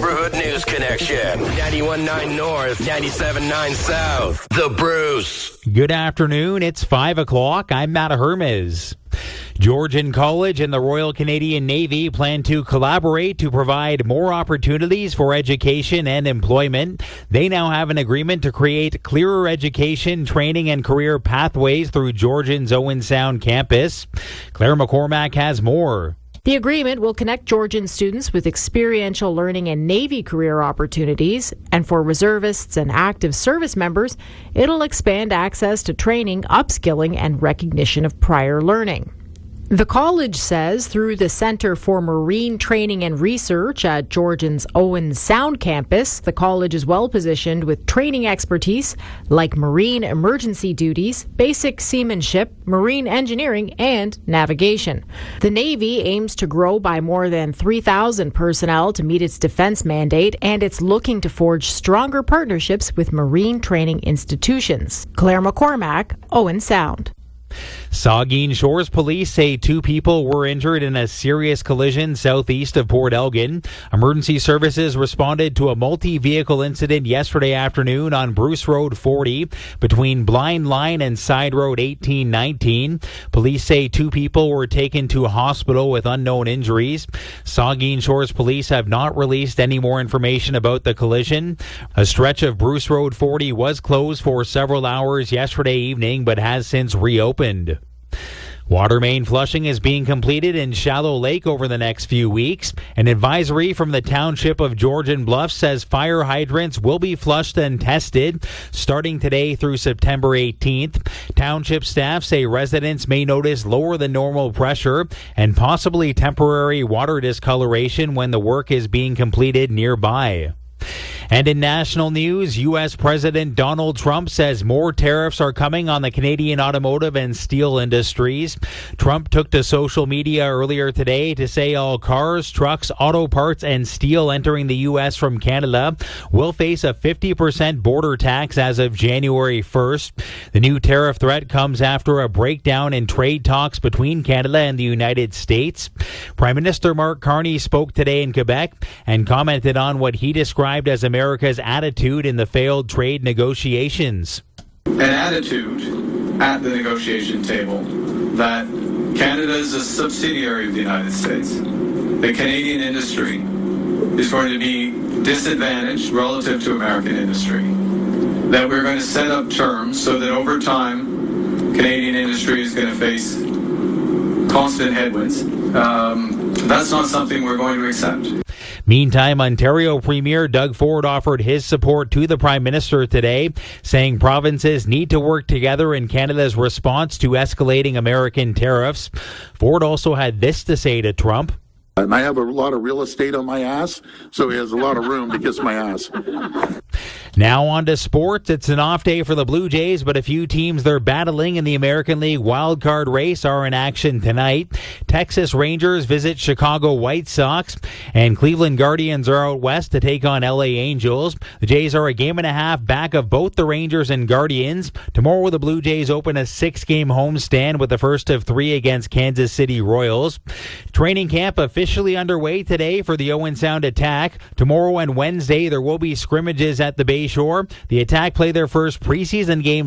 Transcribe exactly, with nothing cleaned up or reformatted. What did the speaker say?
Neighborhood News Connection. ninety-one point nine North, ninety-seven point nine South. The Bruce. Good afternoon. It's five o'clock. I'm Matt Hermes. Georgian College and the Royal Canadian Navy plan to collaborate to provide more opportunities for education and employment. They now have an agreement to create clearer education, training, and career pathways through Georgian's Owen Sound campus. Claire McCormack has more. The agreement will connect Georgian students with experiential learning and Navy career opportunities, and for reservists and active service members, it'll expand access to training, upskilling, and recognition of prior learning. The college says through the Center for Marine Training and Research at Georgian's Owen Sound campus, the college is well positioned with training expertise like marine emergency duties, basic seamanship, marine engineering, and navigation. The Navy aims to grow by more than three thousand personnel to meet its defense mandate, and it's looking to forge stronger partnerships with marine training institutions. Claire McCormack, Owen Sound. Saugeen Shores police say two people were injured in a serious collision southeast of Port Elgin. Emergency services responded to a multi-vehicle incident yesterday afternoon on Bruce Road forty between Blind Line and Side Road eighteen nineteen. Police say two people were taken to a hospital with unknown injuries. Saugeen Shores police have not released any more information about the collision. A stretch of Bruce Road forty was closed for several hours yesterday evening but has since reopened. Water main flushing is being completed in Shallow Lake over the next few weeks. An advisory from the Township of Georgian Bluffs says fire hydrants will be flushed and tested starting today through September eighteenth. Township staff say residents may notice lower than normal pressure and possibly temporary water discoloration when the work is being completed nearby. And in national news, U S President Donald Trump says more tariffs are coming on the Canadian automotive and steel industries. Trump took to social media earlier today to say all cars, trucks, auto parts, and steel entering the U S from Canada will face a fifty percent border tax as of January first. The new tariff threat comes after a breakdown in trade talks between Canada and the United States. Prime Minister Mark Carney spoke today in Quebec and commented on what he described as America's attitude in the failed trade negotiations. An attitude at the negotiation table that Canada is a subsidiary of the United States. The Canadian industry is going to be disadvantaged relative to American industry. That we're going to set up terms so that over time, Canadian industry is going to face constant headwinds. Um, that's not something we're going to accept. Meantime, Ontario Premier Doug Ford offered his support to the Prime Minister today, saying provinces need to work together in Canada's response to escalating American tariffs. Ford also had this to say to Trump. And I have a lot of real estate on my ass, so he has a lot of room to kiss my ass. Now on to sports. It's an off day for the Blue Jays, but a few teams they're battling in the American League wildcard race are in action tonight. Texas Rangers visit Chicago White Sox, and Cleveland Guardians are out west to take on L A Angels. The Jays are a game and a half back of both the Rangers and Guardians. Tomorrow the Blue Jays open a six-game homestand with the first of three against Kansas City Royals. Training camp officially underway today for the Owen Sound Attack. Tomorrow and Wednesday there will be scrimmages at the Bay Shore. The Attack play their first preseason game